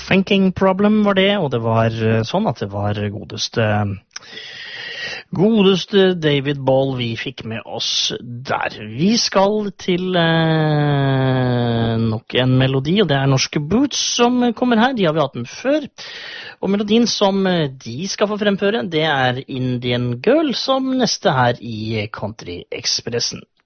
Thinking Problem var det, og det var sånn at det var godeste David Ball vi fikk med oss der. Vi skal til nok en melodi, og det er Norske Boots som kommer her. De har vi hatt med før. Og melodien som de skal få fremføre, det er Indian Girl som neste her i Country Expressen.